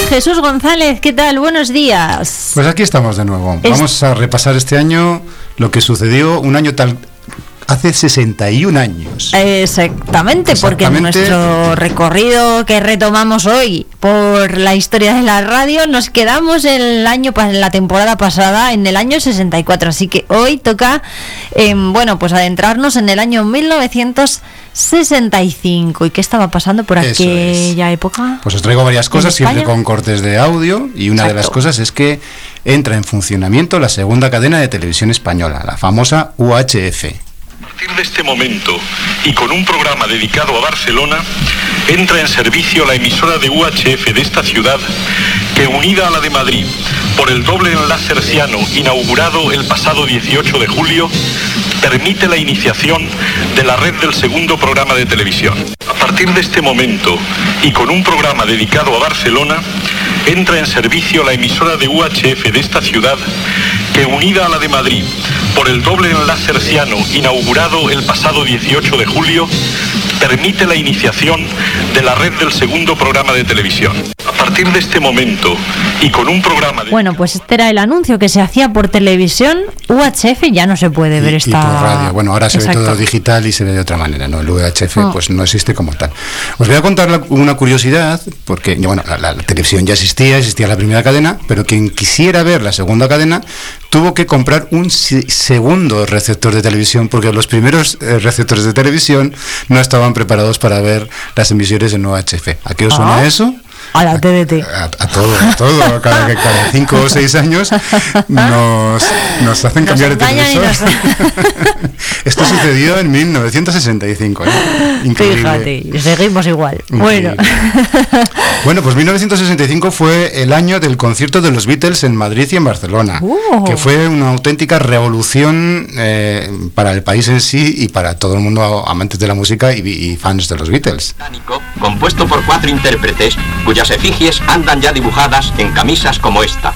Jesús González, ¿qué tal? Buenos días. Pues aquí estamos de nuevo. Vamos a repasar este año lo que sucedió un año hace 61 años. Exactamente, porque en nuestro recorrido que retomamos hoy por la historia de la radio nos quedamos en la temporada pasada, en el año 64. Así que hoy toca, pues adentrarnos en el año 1965. ¿Y qué estaba pasando por aquella época? Pues os traigo varias cosas, siempre con cortes de audio, y una de las cosas es que entra en funcionamiento la segunda cadena de televisión española, la famosa UHF. A partir de este momento, y con un programa dedicado a Barcelona, entra en servicio la emisora de UHF de esta ciudad, que unida a la de Madrid por el doble enlace herciano inaugurado el pasado 18 de julio, permite la iniciación de la red del segundo programa de televisión. A partir de este momento, y con un programa dedicado a Barcelona, entra en servicio la emisora de UHF de esta ciudad, que unida a la de Madrid por el doble enlace herciano inaugurado el pasado 18 de julio, permite la iniciación de la red del segundo programa de televisión. A partir de este momento, y con un programa de... Bueno, pues este era el anuncio que se hacía por televisión. UHF ya no se puede ver esta... Y por radio. Bueno, ahora se ve todo digital y se ve de otra manera, ¿no? El UHF pues no existe como tal. Os voy a contar una curiosidad, porque bueno, la televisión ya existía la primera cadena, pero quien quisiera ver la segunda cadena tuvo que comprar un segundo receptor de televisión, porque los primeros receptores de televisión no estaban preparados para ver las emisiones en UHF. ¿A qué os suena eso? A la TDT. A todo. Cada 5 o 6 años nos hacen cambiar de televisor. Esto sucedió en 1965. Increíble. Fíjate, seguimos igual. Increíble. Bueno, pues 1965 fue el año del concierto de los Beatles en Madrid y en Barcelona, que fue una auténtica revolución para el país en sí y para todo el mundo amantes de la música y fans de los Beatles. Compuesto por 4 intérpretes cuyas efigies andan ya dibujadas en camisas como esta.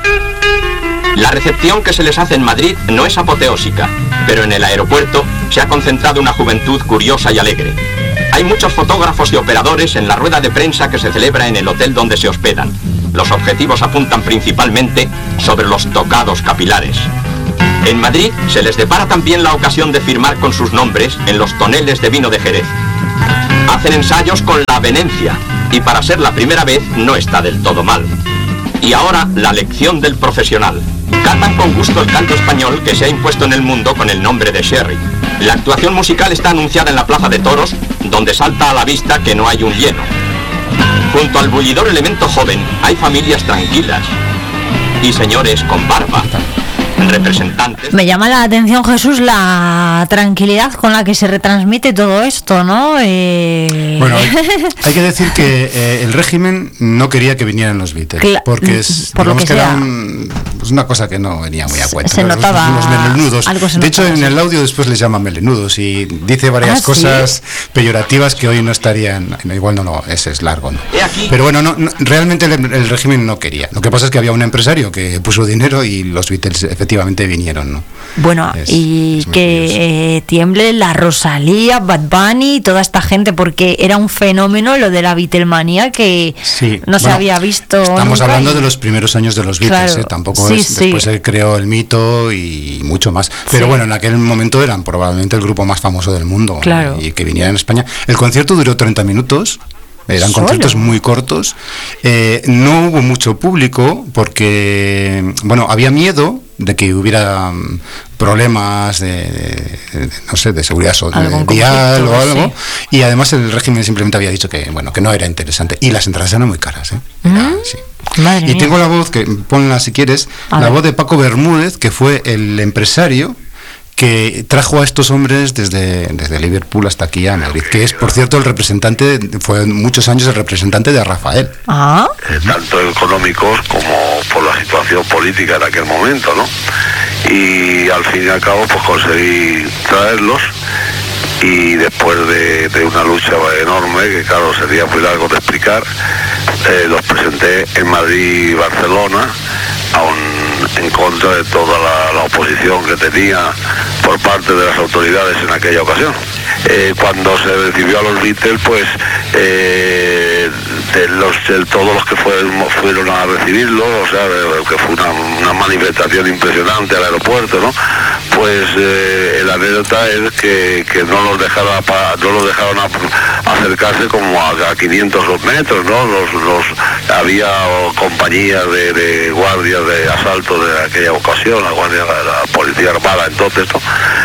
La recepción que se les hace en Madrid no es apoteósica, pero en el aeropuerto se ha concentrado una juventud curiosa y alegre. Hay muchos fotógrafos y operadores en la rueda de prensa que se celebra en el hotel donde se hospedan. Los objetivos apuntan principalmente sobre los tocados capilares. En Madrid se les depara también la ocasión de firmar con sus nombres en los toneles de vino de Jerez. Hacen ensayos con la avenencia, y para ser la primera vez no está del todo mal. Y ahora la lección del profesional. Catan con gusto el canto español que se ha impuesto en el mundo con el nombre de Sherry. La actuación musical está anunciada en la Plaza de Toros, donde salta a la vista que no hay un lleno. Junto al bullidor elemento joven hay familias tranquilas y señores con barba. Representantes. Me llama la atención, Jesús, la tranquilidad con la que se retransmite todo esto, ¿no? Bueno, hay que decir que el régimen no quería que vinieran los Beatles, porque era una cosa que no venía muy a cuenta. Se notaba los melenudos. De hecho, en el audio después les llaman melenudos y dice varias cosas peyorativas que hoy no estarían. Igual no, ese es largo, ¿no? Pero bueno, realmente el régimen no quería. Lo que pasa es que había un empresario que puso dinero y los Beatles efectivamente vinieron, ¿no? Bueno, es que tiemble la Rosalía, Bad Bunny, toda esta gente, porque era un fenómeno lo de la Beatlemanía que se había visto. Estamos hablando de los primeros años de los Beatles, tampoco después se creó el mito y mucho más. Pero bueno, en aquel momento eran probablemente el grupo más famoso del mundo, y que vinieran en España. El concierto duró 30 minutos. Eran conciertos muy cortos. No hubo mucho público porque, había miedo de que hubiera problemas de seguridad vial o algo. Y además el régimen simplemente había dicho que no era interesante. Y las entradas eran muy caras, Y tengo la voz, que ponla si quieres, voz de Paco Bermúdez, que fue el empresario que trajo a estos hombres desde Liverpool hasta aquí a Madrid, que es, por cierto, el representante, fue muchos años el representante de Rafael. Tanto económicos como por la situación política en aquel momento, ¿no? Y al fin y al cabo, pues conseguí traerlos, y después de una lucha enorme, que claro, sería muy largo de explicar, los presenté en Madrid y Barcelona, en contra de toda la oposición que tenía por parte de las autoridades en aquella ocasión. Cuando se recibió a los Beatles, pues todos los que fueron a recibirlo, o sea, que fue una manifestación impresionante al aeropuerto, ¿no? Pues la anécdota es que no los dejaron acercarse como a 500 metros, ¿no? Había compañías de guardias de asalto de aquella ocasión, la guardia de la policía armada entonces, ¿no?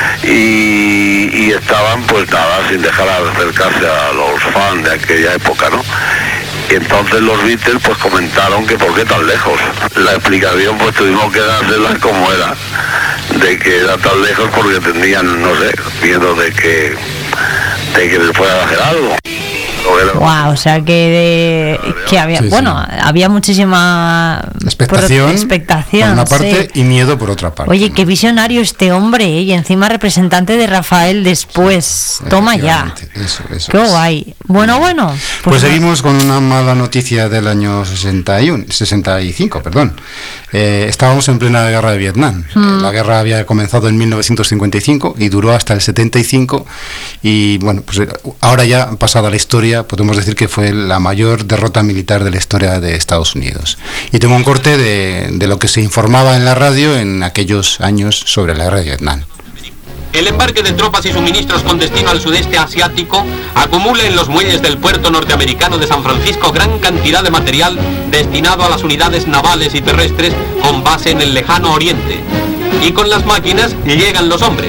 Y estaban pues nada, sin dejar acercarse a los fans de aquella época, ¿no? Y entonces los Beatles pues comentaron que por qué tan lejos. La explicación pues tuvimos que dársela como era, de que era tan lejos porque tenían, no sé, miedo de que les fuera a hacer algo. Wow, o sea que había, sí, bueno, sí, había muchísima expectación por una parte, sí, y miedo por otra parte. Oye, qué visionario este hombre, y encima representante de Rafael después. Sí, toma ya. Eso qué guay. Bueno, pues seguimos con una mala noticia del año 65, perdón. Estábamos en plena guerra de Vietnam. La guerra había comenzado en 1955 y duró hasta el 75, y bueno, pues ahora ya pasada la historia, podemos decir que fue la mayor derrota militar de la historia de Estados Unidos. Y tengo un corte de lo que se informaba en la radio en aquellos años sobre la guerra de Vietnam. El embarque de tropas y suministros con destino al sudeste asiático acumula en los muelles del puerto norteamericano de San Francisco gran cantidad de material destinado a las unidades navales y terrestres con base en el lejano oriente. Y con las máquinas llegan los hombres.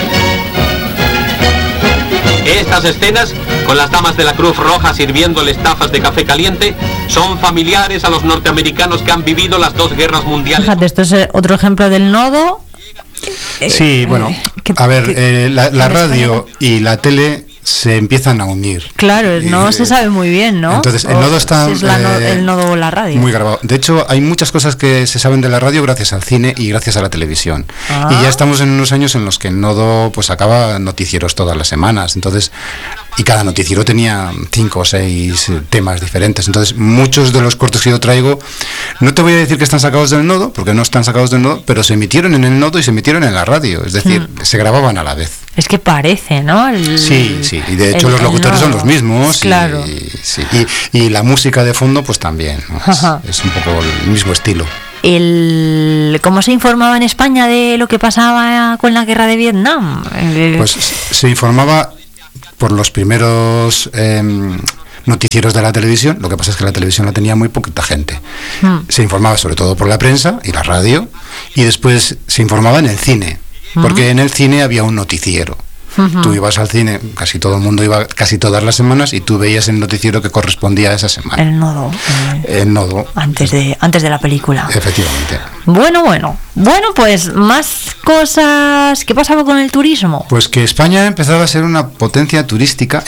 Estas escenas, con las damas de la Cruz Roja sirviéndoles tazas de café caliente, son familiares a los norteamericanos que han vivido las dos guerras mundiales. Fíjate, esto es otro ejemplo del nodo. Sí, bueno, a ver, la radio y la tele se empiezan a unir. Claro, no se sabe muy bien, ¿no? Entonces, el nodo está... Es el nodo o la radio. Muy grabado. De hecho, hay muchas cosas que se saben de la radio gracias al cine y gracias a la televisión. Y ya estamos en unos años en los que el nodo pues acaba noticieros todas las semanas. Entonces, y cada noticiero tenía 5 o 6 temas diferentes. Entonces, muchos de los cortes que yo traigo, no te voy a decir que están sacados del nodo, porque no están sacados del nodo, pero se emitieron en el nodo y se emitieron en la radio. Es decir, se grababan a la vez. Es que parece, ¿no? Sí, y de hecho los locutores son los mismos. Claro. Y la música de fondo pues también, ¿no? Es un poco el mismo estilo. ¿Cómo se informaba en España de lo que pasaba con la guerra de Vietnam? Pues se informaba por los primeros noticieros de la televisión. Lo que pasa es que la televisión la tenía muy poquita gente. Se informaba sobre todo por la prensa y la radio, y después se informaba en el cine, porque en el cine había un noticiero. Tú ibas al cine, casi todo el mundo iba casi todas las semanas, y tú veías el noticiero que correspondía a esa semana. El nodo. El nodo. Antes de la película. Efectivamente. Bueno, pues más cosas. ¿Qué pasaba con el turismo? Pues que España empezaba a ser una potencia turística,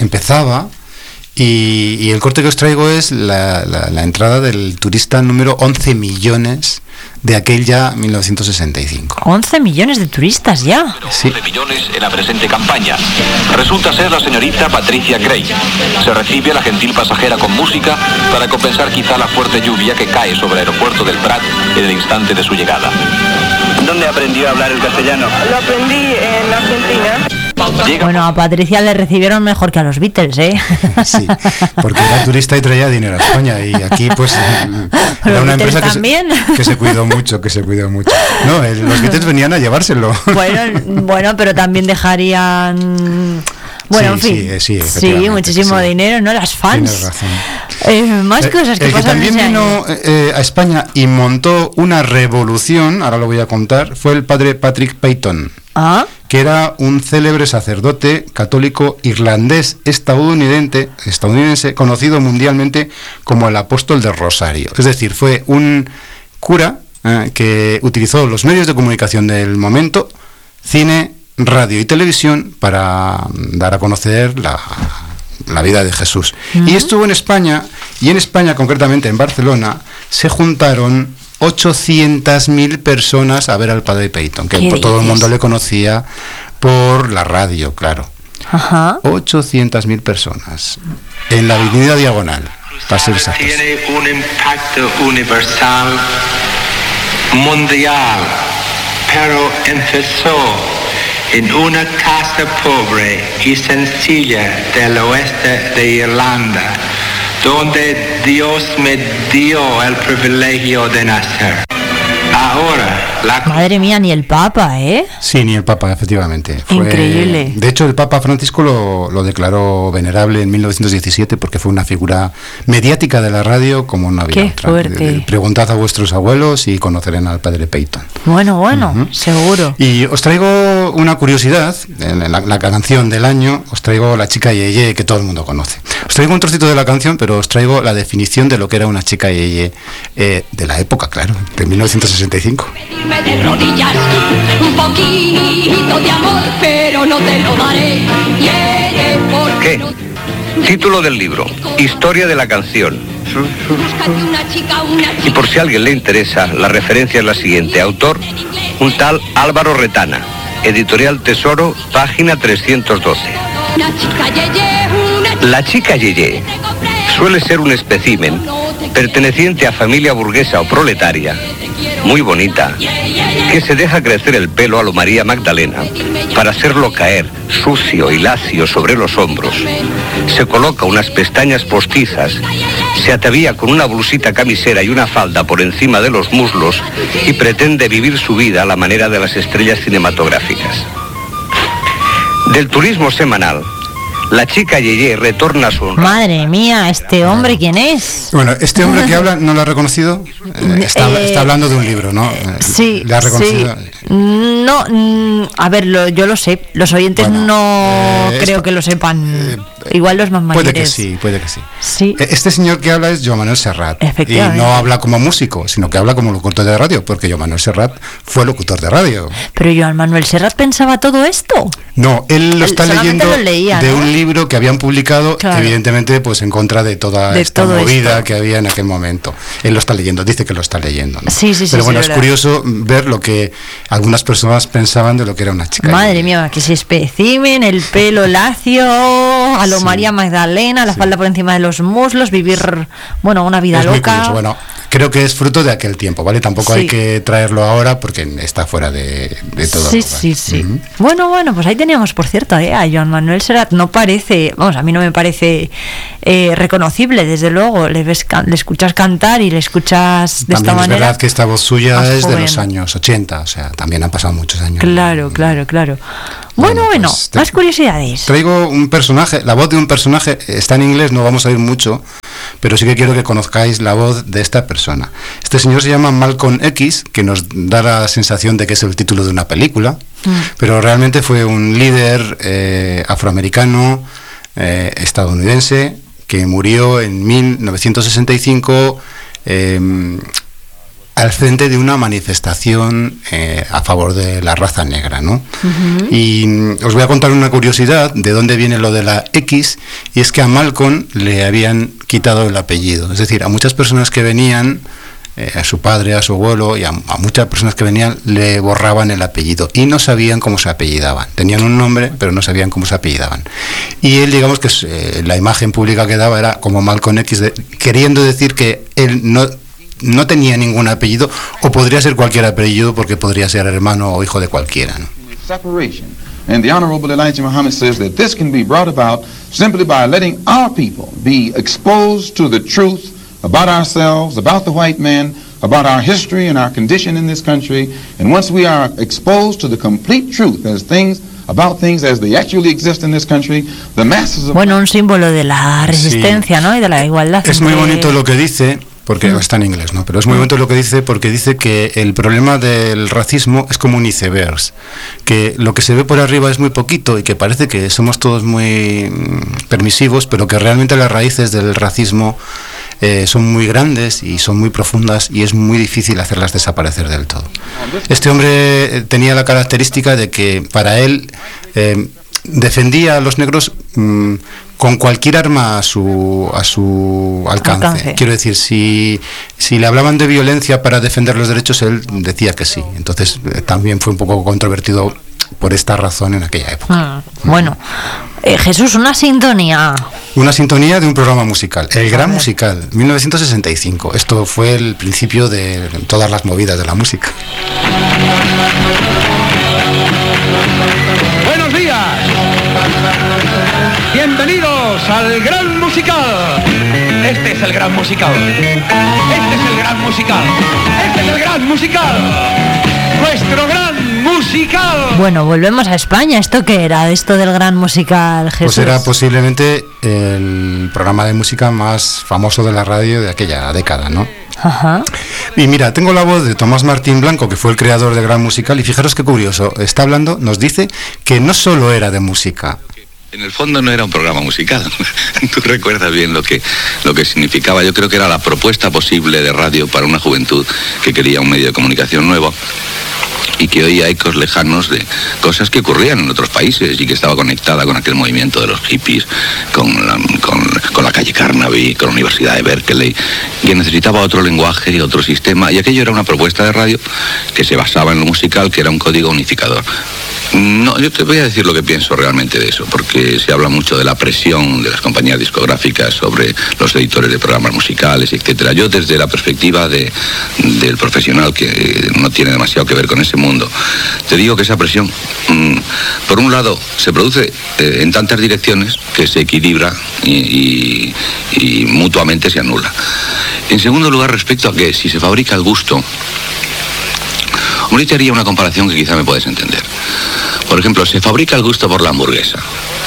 y el corte que os traigo es la entrada del turista número 11 millones de aquel ya 1965. 11 millones de turistas ya. Sí. 11 millones en la presente campaña. Resulta ser la señorita Patricia Gray. Se recibe a la gentil pasajera con música para compensar quizá la fuerte lluvia que cae sobre el aeropuerto del Prat en el instante de su llegada. ¿Dónde aprendió a hablar el castellano? Lo aprendí en Argentina. Bueno, a Patricia le recibieron mejor que a los Beatles, ¿eh? Sí, porque era turista y traía dinero a España, y aquí pues era una empresa que se cuidó mucho. No, los Beatles venían a llevárselo. Bueno, pero también dejarían... Bueno, en fin, sí, muchísimo dinero, ¿no? Las fans. Tienes razón. Más cosas que pasan. El que también vino a España y montó una revolución, ahora lo voy a contar, fue el padre Patrick Peyton. Que era un célebre sacerdote católico irlandés estadounidense, conocido mundialmente como el apóstol del Rosario. Es decir, fue un cura que utilizó los medios de comunicación del momento, cine, radio y televisión, para dar a conocer la vida de Jesús. Y estuvo en España, y en España, concretamente en Barcelona, se juntaron 800.000 personas a ver al padre Peyton, que por todo el mundo le conocía por la radio, claro. 800.000 personas en la Avenida Diagonal, para ser exactos. Tiene un impacto universal, mundial, pero empezó en una casa pobre y sencilla del oeste de Irlanda, donde Dios me dio el privilegio de nacer. Ahora, madre mía, ni el Papa, ¿eh? Sí, ni el Papa, efectivamente. Increíble. De hecho, el Papa Francisco lo declaró venerable en 1917 porque fue una figura mediática de la radio como no había otra. Fuerte. Preguntad a vuestros abuelos y conocerán al padre Peyton. Bueno, seguro. Y os traigo una curiosidad, en la canción del año, os traigo La chica Yeye, que todo el mundo conoce. Os traigo un trocito de la canción, pero os traigo la definición de lo que era una chica Yeye de la época, claro, de 1965. De rodillas, un poquito de amor, pero no te lo daré. ¿Qué? Título del libro, Historia de la canción. Y por si a alguien le interesa, la referencia es la siguiente. Autor, un tal Álvaro Retana. Editorial Tesoro, página 312. La chica Yeye suele ser un espécimen perteneciente a familia burguesa o proletaria, muy bonita, que se deja crecer el pelo a lo María Magdalena para hacerlo caer sucio y lacio sobre los hombros. Se coloca unas pestañas postizas, se atavía con una blusita camisera y una falda por encima de los muslos y pretende vivir su vida a la manera de las estrellas cinematográficas. Del turismo semanal, la chica Yeye retorna a su honra. Madre mía, ¿este hombre quién es? Bueno, este hombre que habla, ¿no lo ha reconocido? Está hablando de un libro, ¿no? Sí. ¿Le ha reconocido? Sí. No, a ver, yo lo sé. Los oyentes no creo que lo sepan. Igual los más mayores. Puede que sí. Sí. Este señor que habla es Joan Manuel Serrat. Efectivamente. Y no habla como músico, sino que habla como locutor de radio, porque Joan Manuel Serrat fue locutor de radio. ¿Pero Joan Manuel Serrat pensaba todo esto? No, él lo está leyendo de un libro que habían publicado, claro, evidentemente pues en contra de toda esta movida que había en aquel momento. Él lo está leyendo, dice que lo está leyendo, ¿no? Sí. Pero bueno, es curioso ver lo que algunas personas pensaban de lo que era una chica. Madre mía, que se especimen, el pelo lacio, a lo María Magdalena, la falda por encima de los muslos, vivir, una vida loca. Muy curioso. Bueno, creo que es fruto de aquel tiempo, ¿vale? Tampoco hay que traerlo ahora porque está fuera de todo. Sí. Bueno, pues ahí teníamos, por cierto, a Joan Manuel Serrat. No parece, a mí no me parece reconocible, desde luego. Le escuchas cantar y le escuchas de también esta manera. Es verdad que esta voz suya es de los años 80, o sea, también han pasado muchos años. Claro. Bueno, más curiosidades. Traigo un personaje, la voz de un personaje, está en inglés, no vamos a oír mucho, pero sí que quiero que conozcáis la voz de esta persona. Este señor se llama Malcolm X, que nos da la sensación de que es el título de una película, pero realmente fue un líder afroamericano, estadounidense, que murió en 1965 al frente de una manifestación a favor de la raza negra, ¿no? Uh-huh. Y os voy a contar una curiosidad de dónde viene lo de la X, y es que a Malcolm le habían quitado el apellido. Es decir, a muchas personas que venían, a su padre, a su abuelo y a muchas personas que venían, le borraban el apellido y no sabían cómo se apellidaban. Tenían un nombre, pero no sabían cómo se apellidaban. Y él, digamos que la imagen pública que daba era como Malcolm X, queriendo decir que él no tenía ningún apellido, o podría ser cualquier apellido porque podría ser hermano o hijo de cualquiera, ¿no? And the Honorable Elijah Muhammad says that this can be brought about simply by letting our people be exposed to the truth about ourselves, about the white man, about our history and our condition in this country. And once we are exposed to the complete truth about things as they actually exist in this country, the masses of... un símbolo de la resistencia, ¿no? Y de la igualdad. Es muy bonito lo que dice, porque está en inglés, ¿no? Pero es muy bonito lo que dice, porque dice que el problema del racismo es como un iceberg, que lo que se ve por arriba es muy poquito y que parece que somos todos muy permisivos, pero que realmente las raíces del racismo son muy grandes y son muy profundas y es muy difícil hacerlas desaparecer del todo. Este hombre tenía la característica de que para él defendía a los negros con cualquier arma a su alcance. Quiero decir, si le hablaban de violencia para defender los derechos, él decía que sí. Entonces también fue un poco controvertido por esta razón en aquella época. Jesús, una sintonía. Una sintonía de un programa musical, El Gran Musical, 1965. Esto fue el principio de todas las movidas de la música. ¡Buenos días! Bienvenidos al Gran Musical. Este es el Gran Musical. Este es el Gran Musical. Este es el Gran Musical. Nuestro Gran Musical. Bueno, volvemos a España. ¿Esto qué era? Esto del Gran Musical, Jesús. Pues era posiblemente el programa de música más famoso de la radio de aquella década, ¿no? Ajá. Y mira, tengo la voz de Tomás Martín Blanco, que fue el creador de Gran Musical, y fijaros qué curioso, está hablando, nos dice que no solo era de música. En el fondo no era un programa musical. Tú recuerdas bien lo que significaba. Yo creo que era la propuesta posible de radio para una juventud que quería un medio de comunicación nuevo y que oía ecos lejanos de cosas que ocurrían en otros países y que estaba conectada con aquel movimiento de los hippies, con la calle Carnaby, con la Universidad de Berkeley, que necesitaba otro lenguaje y otro sistema, y aquello era una propuesta de radio que se basaba en lo musical, que era un código unificador. No, yo te voy a decir lo que pienso realmente de eso, porque se habla mucho de la presión de las compañías discográficas sobre los editores de programas musicales, etcétera. Yo, desde la perspectiva del profesional que no tiene demasiado que ver con ese mundo, te digo que esa presión, por un lado, se produce en tantas direcciones que se equilibra y mutuamente se anula. En segundo lugar, respecto a que si se fabrica el gusto, ahorita haría una comparación que quizá me puedes entender. Por ejemplo, se fabrica el gusto por la hamburguesa.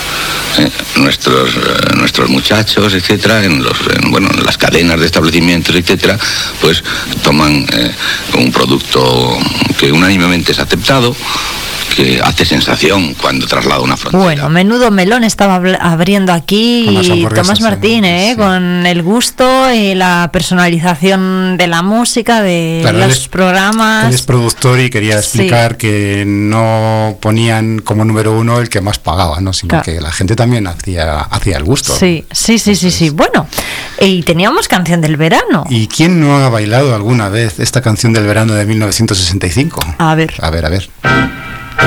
Nuestros muchachos, etcétera, en las cadenas de establecimientos, etcétera, pues toman un producto que unánimemente es aceptado, que hace sensación cuando traslada una frontera. Bueno, menudo melón estaba abriendo aquí Tomás Martín, sí. Con el gusto y la personalización de la música, de los programas. Él es productor y quería explicar que no ponían como número uno el que más pagaba, ¿no? Sino que la gente también hacía el gusto. Sí. Bueno, y teníamos canción del verano. ¿Y quién no ha bailado alguna vez esta canción del verano de 1965? A ver. A ver.